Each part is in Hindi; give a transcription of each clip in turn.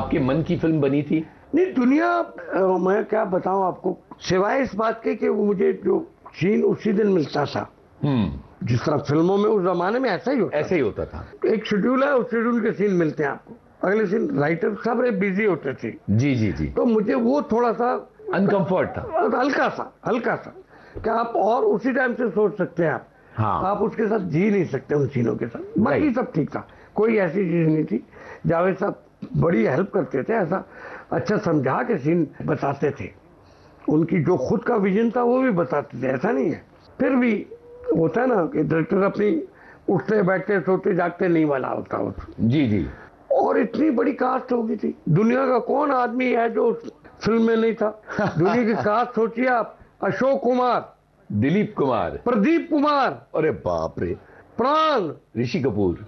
आपके मन की फिल्म बनी थी? नहीं, दुनिया मैं क्या बताऊं आपको, सिवाय इस बात के कि मुझे जो सीन उसी दिन मिलता था। जिस तरह फिल्मों में उस जमाने में ऐसा ही होता था। एक शेड्यूल है, उस शेड्यूल के सीन मिलते हैं आपको, अगले सीन राइटर सब बिजी होते थे। जी जी जी। तो मुझे वो थोड़ा सा अनकंफर्ट था, हल्का सा कि आप और उसी टाइम से सोच सकते हैं आप। हाँ। आप उसके साथ जी नहीं सकते उन सीनों के साथ। बाकी सब ठीक था, कोई ऐसी चीज नहीं थी। जावेद साहब बड़ी हेल्प करते थे, ऐसा अच्छा समझा के सीन बताते थे। उनकी जो खुद का विजन था वो भी बताते थे, ऐसा नहीं है। फिर भी होता है ना कि डायरेक्टर अपनी उठते बैठते सोते जागते नहीं वाला होता। जी जी। और इतनी बड़ी कास्ट हो गई थी, दुनिया का कौन आदमी है जो फिल्म में नहीं था। दुनिया की कास्ट सोचिए आप, अशोक कुमार, दिलीप कुमार, प्रदीप कुमार, अरे बाप रे, प्राण, ऋषि कपूर,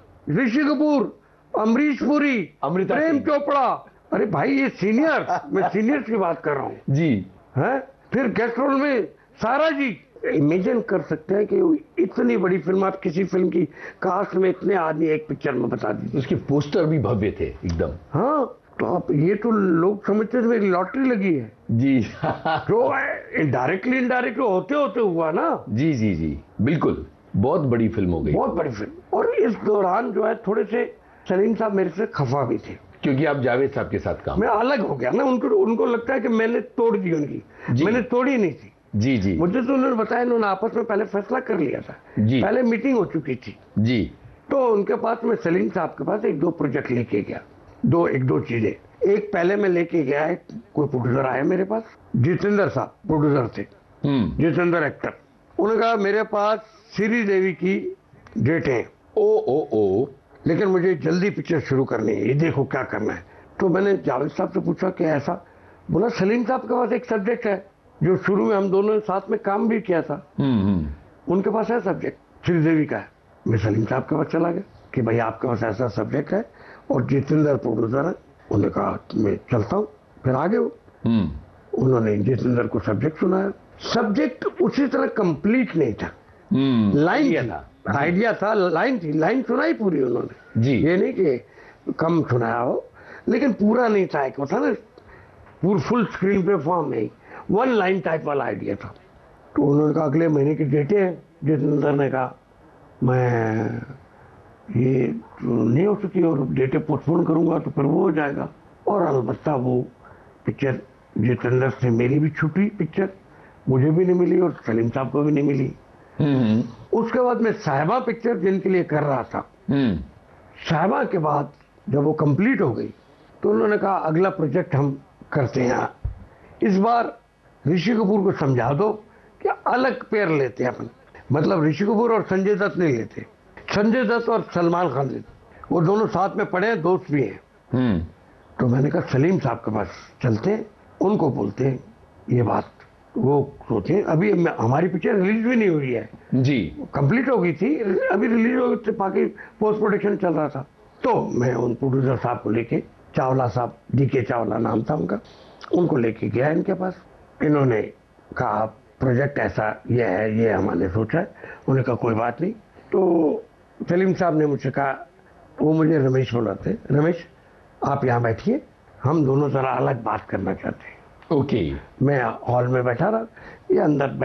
अमरीश पुरी, अमृता, प्रेम चोपड़ा। अरे भाई ये सीनियर, मैं सीनियर्स की बात कर रहा हूँ जी। है। फिर गेस्ट रोल में सारा जी। इमेजिन कर सकते हैं कि इतनी बड़ी फिल्म, आप किसी फिल्म की कास्ट में इतने आदमी एक पिक्चर में बता दीजिए। उसके पोस्टर भी भव्य थे एकदम। हाँ, तो आप ये तो लोग समझते थे मेरी लॉटरी लगी है जी। जो इनडायरेक्टली होते होते हुआ ना। जी जी जी, बिल्कुल, बहुत बड़ी फिल्म हो गई, बहुत बड़ी फिल्म। और इस दौरान जो है थोड़े से सलीम साहब मेरे से खफा भी थे, क्योंकि आप जावेद साहब के साथ काम, मैं अलग हो गया ना। उनको लगता है कि मैंने तोड़ दी उनकी, मैंने तोड़ी नहीं थी। जी जी। मुझे तो उन्होंने बताया, इन्होंने आपस में पहले फैसला कर लिया था जी, पहले मीटिंग हो चुकी थी जी। तो उनके पास मैं सलीम साहब के पास एक दो प्रोजेक्ट लेके गया, एक दो चीजें। एक पहले मैं लेके गया, कोई प्रोड्यूसर आया मेरे पास, जितेंद्र साहब प्रोड्यूसर थे, जितेंद्र एक्टर। उन्होंने कहा मेरे पास श्री देवी की डेट है, ओ लेकिन मुझे जल्दी पिक्चर शुरू करनी है, ये देखो क्या करना है। तो मैंने जावेद साहब से पूछा कि ऐसा? बोला सलीम साहब के पास एक सब्जेक्ट है जो शुरू में हम दोनों ने साथ में काम भी किया था, उनके पास है सब्जेक्ट, श्रीदेवी का है। मैं सलीम साहब के पास चला गया कि भाई आपके पास ऐसा सब्जेक्ट है और जितेंद्र प्रोड्यूसर है। उन्होंने कहा मैं चलता हूँ। फिर आगे उन्होंने जितेंद्र को सब्जेक्ट सुनाया। सब्जेक्ट उसी तरह कंप्लीट नहीं था, लाइन था, आइडिया था, लाइन थी, लाइन सुनाई पूरी उन्होंने जी। ये नहीं कि कम सुनाया हो, लेकिन पूरा नहीं था, एक होता ना पूरा फुल स्क्रीन पे फॉर्म नहीं, वन लाइन टाइप वाला आइडिया था। तो उन्होंने कहा अगले महीने की डेटें हैं। जितेंद्र ने कहा मैं ये तो नहीं हो सकी और डेटें पोस्टपोन करूंगा तो फिर वो हो जाएगा। और अलबत्ता वो पिक्चर जितेंद्र से मेरी भी छुट्टी, पिक्चर मुझे भी नहीं मिली और सलीम साहब को भी नहीं मिली। उसके बाद मैं साहिबा पिक्चर जिनके लिए कर रहा था, साहिबा के बाद जब वो कंप्लीट हो गई तो उन्होंने कहा अगला प्रोजेक्ट हम करते हैं, इस बार ऋषि कपूर को समझा दो कि अलग पेयर लेते हैं अपन। मतलब ऋषि कपूर और संजय दत्त नहीं लेते, संजय दत्त और सलमान खान लेते, वो दोनों साथ में पढ़े हैं, दोस्त भी हैं। तो मैंने कहा सलीम साहब के पास चलते हैं, उनको बोलते हैं ये बात, वो सोचे। अभी हमारी पिक्चर रिलीज भी नहीं हुई है जी, कंप्लीट हो गई थी, अभी रिलीज हो गई, बाकी पोस्ट प्रोडक्शन चल रहा था। तो मैं उन प्रोड्यूसर साहब को लेके, चावला साहब, डीके चावला नाम था उनका, उनको लेके गया इनके पास। इन्होंने कहा प्रोजेक्ट ऐसा ये है, ये हमने सोचा है। उन्होंने कहा कोई बात नहीं। तो सलीम साहब ने मुझसे कहा, वो मुझे रमेश बुलाते, रमेश आप यहाँ बैठिए, हम दोनों जरा अलग बात करना चाहते हैं। ओके। मैं हॉल में बैठा रहा, ये अंदर